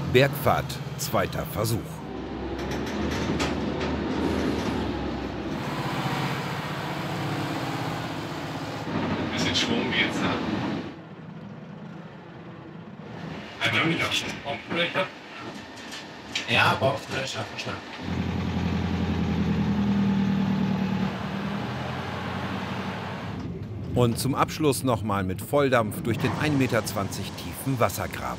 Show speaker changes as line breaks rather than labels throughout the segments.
Bergfahrt, zweiter Versuch.
Bisschen Schwung jetzt, ne? Bauchfläche? Ja, Bauchfläche, verstanden.
Und zum Abschluss nochmal mit Volldampf durch den 1,20 Meter tiefen Wassergraben.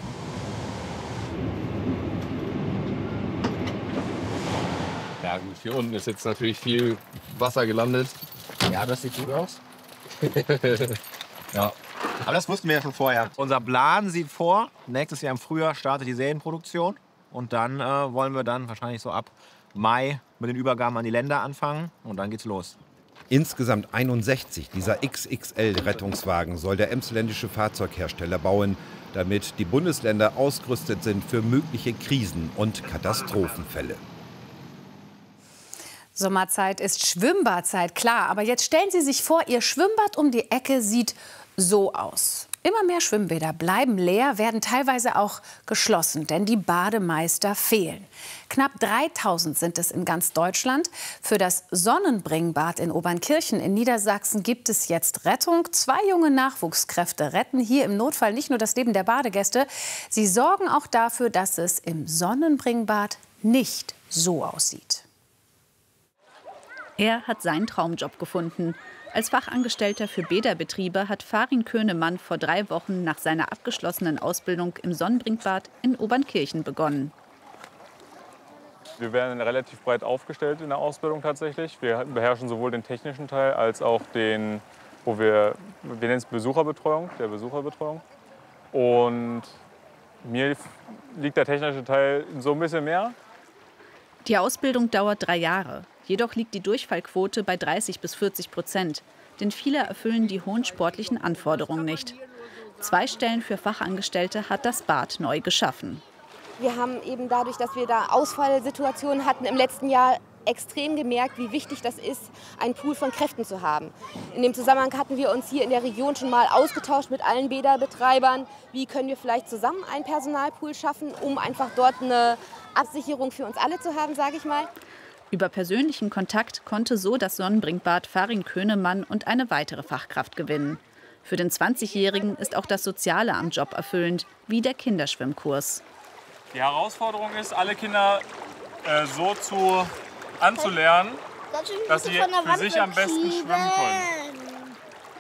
Ja gut, hier unten ist jetzt natürlich viel Wasser gelandet.
Ja, das sieht gut aus.
Ja.
Aber das wussten wir ja schon vorher. Unser Plan sieht vor, nächstes Jahr im Frühjahr startet die Serienproduktion. Und dann wollen wir dann wahrscheinlich so ab Mai mit den Übergaben an die Länder anfangen. Und dann geht's los.
Insgesamt 61 dieser XXL-Rettungswagen soll der emsländische Fahrzeughersteller bauen, damit die Bundesländer ausgerüstet sind für mögliche Krisen- und Katastrophenfälle.
Sommerzeit ist Schwimmbadzeit, klar. Aber jetzt stellen Sie sich vor, Ihr Schwimmbad um die Ecke sieht so aus. Immer mehr Schwimmbäder bleiben leer, werden teilweise auch geschlossen, denn die Bademeister fehlen. Knapp 3000 sind es in ganz Deutschland. Für das Sonnenbringbad in Obernkirchen in Niedersachsen gibt es jetzt Rettung. 2 junge Nachwuchskräfte retten hier im Notfall nicht nur das Leben der Badegäste, sie sorgen auch dafür, dass es im Sonnenbringbad nicht so aussieht.
Er hat seinen Traumjob gefunden. Als Fachangestellter für Bäderbetriebe hat Farin Könemann vor 3 Wochen nach seiner abgeschlossenen Ausbildung im Sonnenbringbad in Obernkirchen begonnen.
Wir werden relativ breit aufgestellt in der Ausbildung tatsächlich. Wir beherrschen sowohl den technischen Teil als auch den, wir nennen es Besucherbetreuung, der Besucherbetreuung. Und mir liegt der technische Teil so ein bisschen mehr.
Die Ausbildung dauert 3 Jahre. Jedoch liegt die Durchfallquote bei 30–40%. Denn viele erfüllen die hohen sportlichen Anforderungen nicht. 2 Stellen für Fachangestellte hat das Bad neu geschaffen.
Wir haben eben dadurch, dass wir da Ausfallsituationen hatten im letzten Jahr, extrem gemerkt, wie wichtig das ist, einen Pool von Kräften zu haben. In dem Zusammenhang hatten wir uns hier in der Region schon mal ausgetauscht mit allen Bäderbetreibern. Wie können wir vielleicht zusammen einen Personalpool schaffen, um einfach dort eine Absicherung für uns alle zu haben, sage ich mal.
Über persönlichen Kontakt konnte so das Sonnenbringbad Farin Könemann und eine weitere Fachkraft gewinnen. Für den 20-Jährigen ist auch das Soziale am Job erfüllend, wie der Kinderschwimmkurs.
Die Herausforderung ist, alle Kinder so anzulernen, dass sie für sich am besten schwimmen können.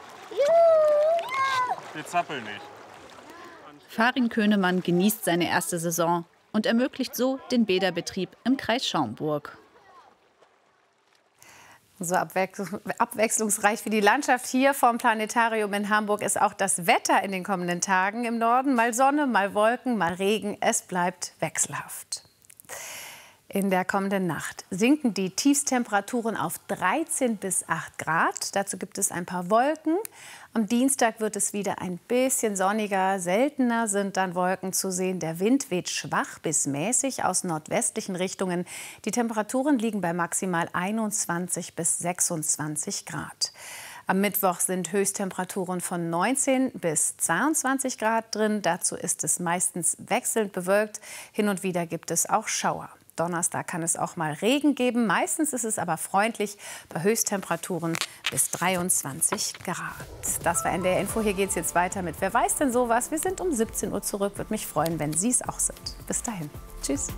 Wir zappeln nicht.
Farin Könemann genießt seine erste Saison und ermöglicht so den Bäderbetrieb im Kreis Schaumburg.
So abwechslungsreich wie die Landschaft hier vom Planetarium in Hamburg ist auch das Wetter in den kommenden Tagen im Norden. Mal Sonne, mal Wolken, mal Regen. Es bleibt wechselhaft. In der kommenden Nacht sinken die Tiefstemperaturen auf 13 bis 8 Grad. Dazu gibt es ein paar Wolken. Am Dienstag wird es wieder ein bisschen sonniger. Seltener sind dann Wolken zu sehen. Der Wind weht schwach bis mäßig aus nordwestlichen Richtungen. Die Temperaturen liegen bei maximal 21 bis 26 Grad. Am Mittwoch sind Höchsttemperaturen von 19 bis 22 Grad drin. Dazu ist es meistens wechselnd bewölkt. Hin und wieder gibt es auch Schauer. Donnerstag kann es auch mal Regen geben. Meistens ist es aber freundlich bei Höchsttemperaturen bis 23 Grad. Das war NDR Info. Hier geht es jetzt weiter mit Wer weiß denn sowas? Wir sind um 17 Uhr zurück. Würde mich freuen, wenn Sie es auch sind. Bis dahin. Tschüss.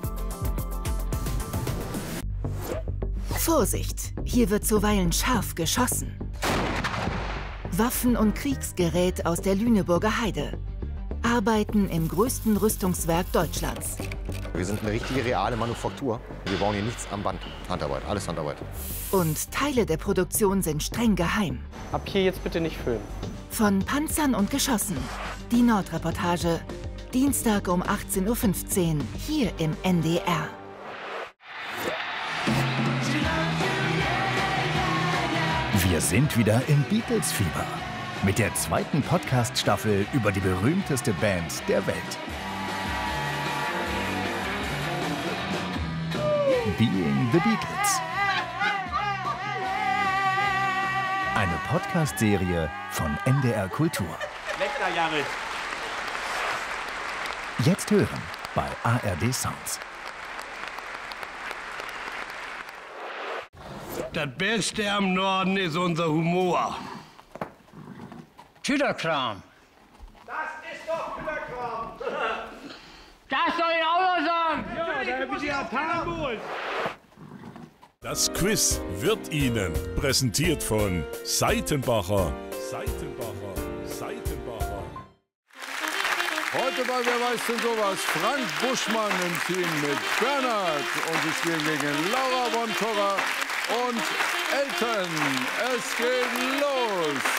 Vorsicht, hier wird zuweilen scharf geschossen. Waffen und Kriegsgerät aus der Lüneburger Heide. Arbeiten im größten Rüstungswerk Deutschlands.
Wir sind eine richtige, reale Manufaktur. Wir bauen hier nichts am Band. Handarbeit, alles Handarbeit.
Und Teile der Produktion sind streng geheim.
Ab hier jetzt bitte nicht filmen.
Von Panzern und Geschossen. Die Nordreportage. Dienstag um 18:15 Uhr hier im NDR.
Wir sind wieder im Beatles-Fieber. Mit der 2. Podcast-Staffel über die berühmteste Band der Welt. Being the Beatles. Eine Podcast-Serie von NDR Kultur.
Letzter Jahrhundert.
Jetzt hören bei ARD Sounds.
Das Beste am Norden ist unser Humor. Tüterkram.
Das ist doch Tüterkram.
Das soll ich auch noch sagen.
Ja, da bitte Japan.
Das Quiz wird Ihnen präsentiert von Seitenbacher.
Heute bei Wer weiß denn sowas? Frank Buschmann im Team mit Bernhard. Und sie spielen gegen Laura von Torra und Elton. Es geht los.